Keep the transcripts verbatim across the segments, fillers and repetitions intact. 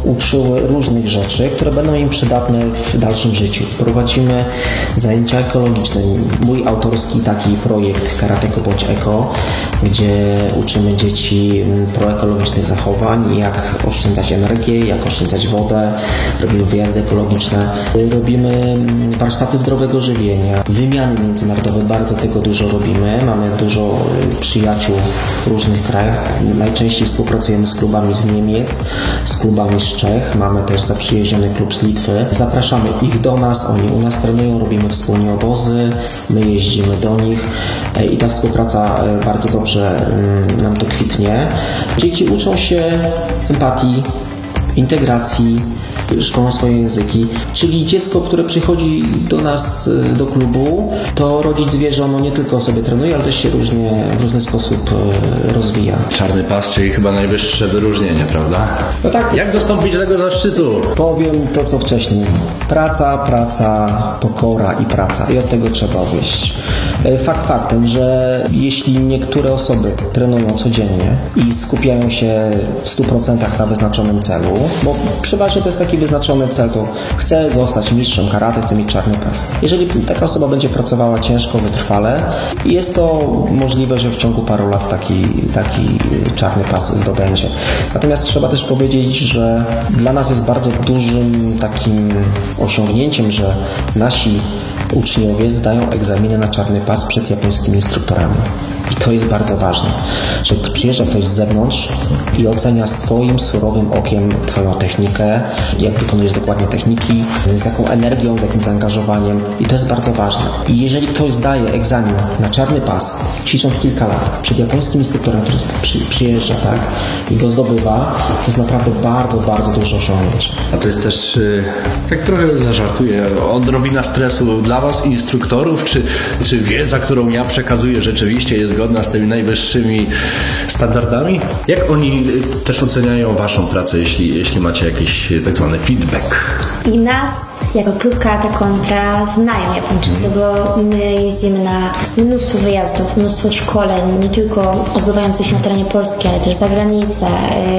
uczyły różnych rzeczy, które będą im przydatne w dalszym życiu. Prowadzimy zajęcia ekologiczne. Mój autorski taki projekt Karateko bądź Eko, gdzie uczymy dzieci proekologicznych zachowań, jak oszczędzać energię, jak oszczędzać wodę, robimy wyjazdy ekologiczne, robimy warsztaty zdrowego żywienia, wymiany międzynarodowe, bardzo tego dużo robimy. Mamy dużo przyjaciół w różnych krajach. Najczęściej współpracujemy z klubami z Niemiec, z klubami z Czech. Mamy też zaprzyjaźniony klub z Litwy. Zapraszamy ich do nas, oni u nas trenują, robimy wspólnie obozy, my jeździmy do nich i ta współpraca bardzo dobrze nam to kwitnie. Dzieci uczą się empatii, integracji, szkolą swoje języki, czyli dziecko, które przychodzi do nas, do klubu, to rodzic wie, że ono nie tylko sobie trenuje, ale też się różnie, w różny sposób rozwija. Czarny pas, czyli chyba najwyższe wyróżnienie, prawda? No tak. Jak dostąpić do tego zaszczytu? Powiem to, co wcześniej. Praca, praca, pokora i praca. I od tego trzeba wyjść. Fakt faktem, że jeśli niektóre osoby trenują codziennie i skupiają się w stu procentach na wyznaczonym celu, bo przeważnie to jest taki wyznaczony cel, to chcę zostać mistrzem karate, chcę mieć czarny pas. Jeżeli taka osoba będzie pracowała ciężko, wytrwale, jest to możliwe, że w ciągu paru lat taki, taki czarny pas zdobędzie. Natomiast trzeba też powiedzieć, że dla nas jest bardzo dużym takim osiągnięciem, że nasi uczniowie zdają egzaminy na czarny pas przed japońskimi instruktorami. I to jest bardzo ważne, że przyjeżdża ktoś z zewnątrz i ocenia swoim surowym okiem Twoją technikę, jak wykonujesz dokładnie techniki, z jaką energią, z jakim zaangażowaniem i to jest bardzo ważne. I jeżeli ktoś zdaje egzamin na czarny pas, ćwicząc kilka lat przed japońskim instruktorem, który przy, przyjeżdża, tak, i go zdobywa, to jest naprawdę bardzo, bardzo dużo osiągnięć. A to jest też, tak trochę zażartuję, odrobina stresu dla Was, instruktorów, czy, czy wiedza, którą ja przekazuję, rzeczywiście jest zgodna z tymi najwyższymi standardami? Jak oni też oceniają Waszą pracę, jeśli, jeśli macie jakiś tak zwany feedback? I nas jako klub Karate Kontra znają Japończycy, bo my jeździmy na mnóstwo wyjazdów, mnóstwo szkoleń, nie tylko odbywających się na terenie Polski, ale też za granicę.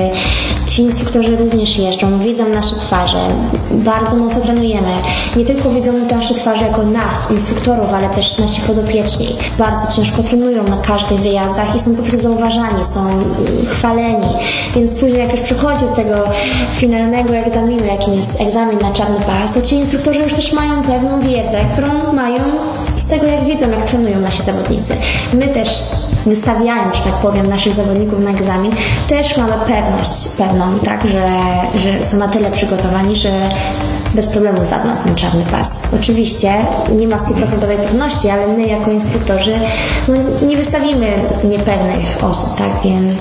Ci instruktorzy również jeżdżą, widzą nasze twarze, bardzo mocno trenujemy. Nie tylko widzą nasze twarze jako nas, instruktorów, ale też nasi podopieczni. Bardzo ciężko trenują na każdych wyjazdach i są po prostu zauważani, są chwaleni. Więc później jak już przychodzi do tego finalnego egzaminu, jakim jest egzamin na czarny pas, to ci instruktorzy już też mają pewną wiedzę, którą mają z tego, jak wiedzą, jak trenują nasi zawodnicy. My też, wystawiając, że tak powiem, naszych zawodników na egzamin, też mamy pewność pewną, tak, że, że są na tyle przygotowani, że bez problemu zdaną ten czarny pas. Oczywiście nie ma stuprocentowej pewności, ale my jako instruktorzy no, nie wystawimy niepewnych osób, tak, więc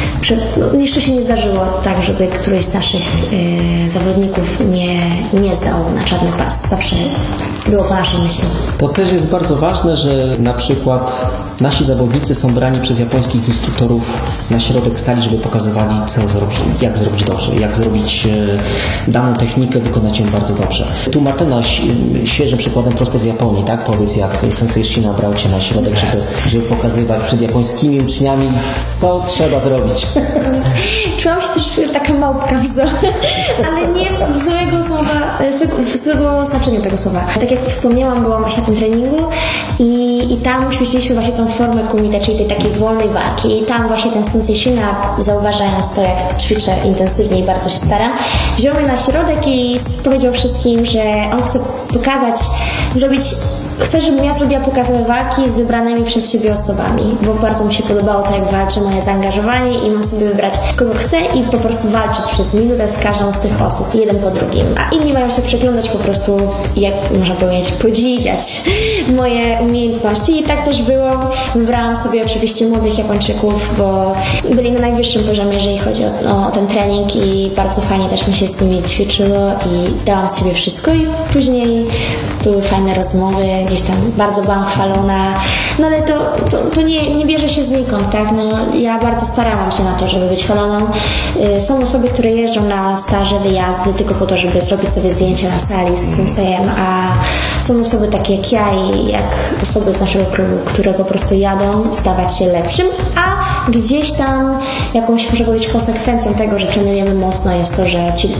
no, jeszcze się nie zdarzyło tak, żeby któryś z naszych y, zawodników nie, nie zdał na czarny pas. Zawsze było po naszej myśli. To też jest bardzo ważne, że na przykład nasi zawodnicy są brani przez japońskich instruktorów na środek sali, żeby pokazywali, co zrobić, jak zrobić dobrze, jak zrobić e, daną technikę, wykonać ją bardzo dobrze. Tu Martyna świeżym przykładem prosto z Japonii, tak? Powiedz, jak sensei Shina brał Cię na środek, żeby, żeby pokazywać przed japońskimi uczniami, co trzeba zrobić. Czułam się też taka małpka w zoo, ale nie w złego słowa, w złego znaczeniu tego słowa. Tak jak wspomniałam, byłam właśnie na tym treningu i, i tam ćwiczyliśmy właśnie tą formę kumite, czyli tej takiej wolnej walki. I tam właśnie ten sensei Shina, zauważając to, jak ćwiczę intensywnie i bardzo się staram, wziął mnie na środek i powiedział wszystkim, że on chce pokazać, zrobić Chcę, żebym ja zrobiła pokazowe walki z wybranymi przez siebie osobami, bo bardzo mi się podobało to, jak walczy moje zaangażowanie i mam sobie wybrać, kogo chcę i po prostu walczyć przez minutę z każdą z tych osób, jeden po drugim. A inni mają się przeglądać po prostu, jak można powiedzieć, podziwiać moje umiejętności i tak też było. Wybrałam sobie oczywiście młodych Japończyków, bo byli na najwyższym poziomie, jeżeli chodzi o, o ten trening i bardzo fajnie też mi się z nimi ćwiczyło i dałam sobie wszystko i później były fajne rozmowy, gdzieś tam bardzo byłam chwalona, no ale to, to, to nie, nie bierze się znikąd, tak, no ja bardzo starałam się na to, żeby być chwaloną. Są osoby, które jeżdżą na staże, wyjazdy tylko po to, żeby zrobić sobie zdjęcie na sali z sensejem, a są osoby takie jak ja i jak osoby z naszego klubu, które po prostu jadą stawać się lepszym, a gdzieś tam jakąś, może powiedzieć, konsekwencją tego, że trenujemy mocno jest to, że ci